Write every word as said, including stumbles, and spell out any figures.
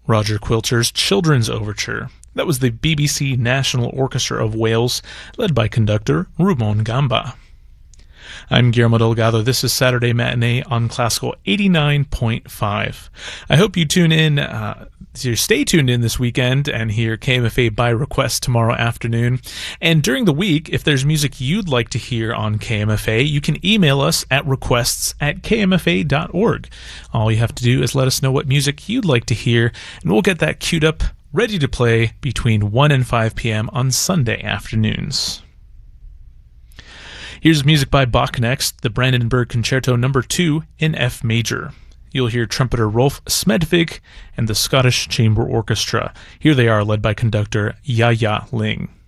Roger Quilter's Children's Overture. That was the B B C National Orchestra of Wales, led by conductor Rumon Gamba. I'm Guillermo Delgado. This is Saturday Matinee on Classical eighty-nine point five. I hope you tune in, uh, you stay tuned in this weekend and hear K M F A by request tomorrow afternoon. And during the week, if there's music you'd like to hear on K M F A, you can email us at requests at k m f a dot org. All you have to do is let us know what music you'd like to hear, and we'll get that queued up, ready to play between one and five p.m. on Sunday afternoons. Here's music by Bach next, the Brandenburg Concerto number two in F major. You'll hear trumpeter Rolf Smedvig and the Scottish Chamber Orchestra. Here they are, led by conductor Yaya Ling.